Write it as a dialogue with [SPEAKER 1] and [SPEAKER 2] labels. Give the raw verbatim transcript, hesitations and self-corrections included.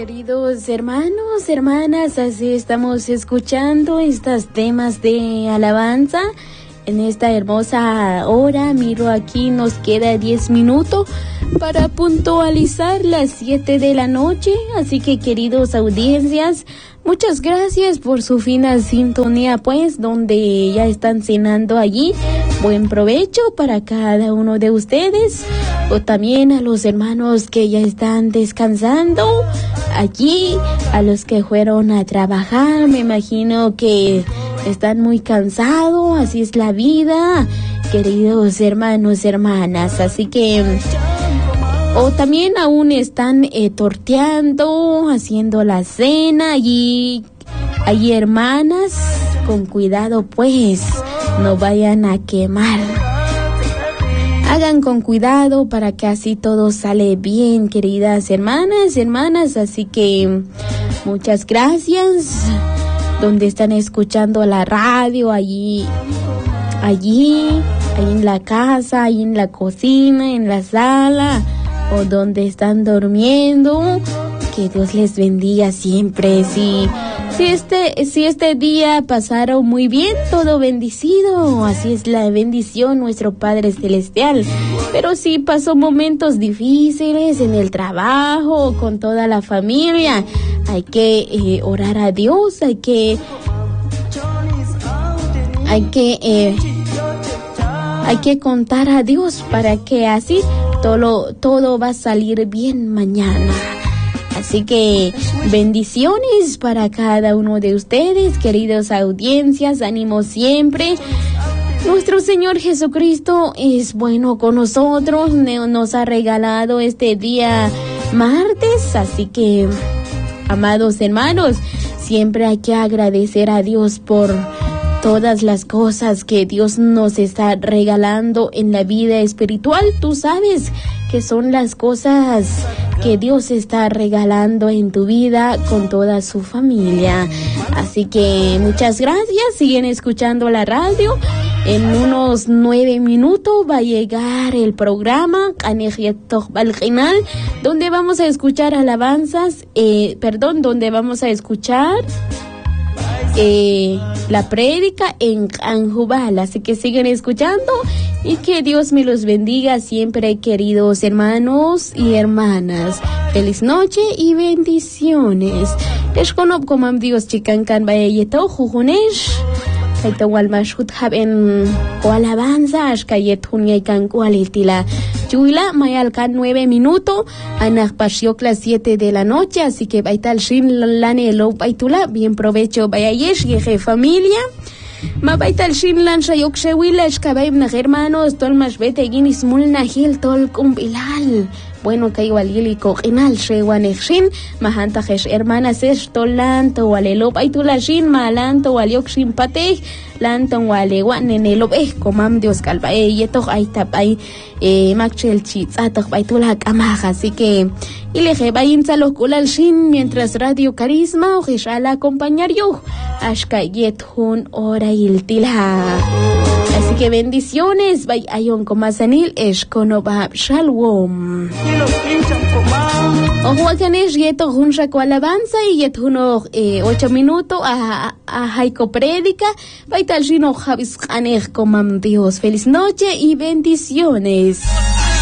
[SPEAKER 1] queridos hermanos, hermanas, así estamos escuchando estos temas de alabanza en esta hermosa hora. Miro aquí, nos queda diez minutos para puntualizar las siete de la noche, así que queridos audiencias, muchas gracias por su fina sintonía, pues, donde ya están cenando allí. Buen provecho para cada uno de ustedes, o también a los hermanos que ya están descansando allí, a los que fueron a trabajar. Me imagino que están muy cansados, así es la vida, queridos hermanos, hermanas, así que... O también aún están eh, torteando, haciendo la cena, y hay hermanas, con cuidado pues, no vayan a quemar. Hagan con cuidado para que así todo sale bien, queridas hermanas, hermanas, así que muchas gracias. Donde están escuchando la radio, allí, allí, ahí en la casa, ahí en la cocina, en la sala, o donde están durmiendo, que Dios les bendiga siempre. Si, si este, si este día pasaron muy bien, todo bendecido, así es la bendición nuestro Padre Celestial. Pero si pasó momentos difíciles en el trabajo, con toda la familia, hay que eh, orar a Dios, hay que, hay que, eh, hay que contar a Dios para que así todo, todo va a salir bien mañana. Así que bendiciones para cada uno de ustedes, queridos audiencias, ánimo siempre. Nuestro Señor Jesucristo es bueno con nosotros, nos ha regalado este día martes, así que, amados hermanos, siempre hay que agradecer a Dios por todas las cosas que Dios nos está regalando en la vida espiritual. Tú sabes que son las cosas que Dios está regalando en tu vida con toda su familia. Así que muchas gracias. Siguen escuchando la radio. En unos nueve minutos va a llegar el programa al final, donde vamos a escuchar alabanzas, eh, perdón, donde vamos a escuchar eh, la prédica en Anjubal. Así que siguen escuchando y que Dios me los bendiga siempre, queridos hermanos y hermanas. Feliz noche y bendiciones. Desconop como Dios chican can bayeto jujunesh. Kaito walmashut haben o alabanza ashkayet hunyay kan kualitila. Chuila mayalkan nueve minutos, anak pasiok las siete de la noche, así que baital shin lane lo baitula, bien provecho bayayesh yeje familia. Ma baital shin lan shayok shewila shkabaib na hermanos, tol mas bete ginis mulna hil tol kumbilal. Bueno, que igual y coginal shewan exin, mahanta hesh hermanas es tolanto walelo baitula shin malanto waliok shin patej, lanto walewan nenelo eh comam Dios calva eh yeto aitap ay eh machel chits atok baitula kamaja. Así que y le jebayin salos kulal shin mientras Radio Carisma o geshala acompañar yo ashka yet hun ora iltila. Así que bendiciones, bay ayon comasanil es konoba shalom. O Juacanes yeto hunra ko alabanza y yet huno eh, ocho minutos a a Jaiko prédica, bay tal shino javis kanej comam Dios. Feliz noche y bendiciones.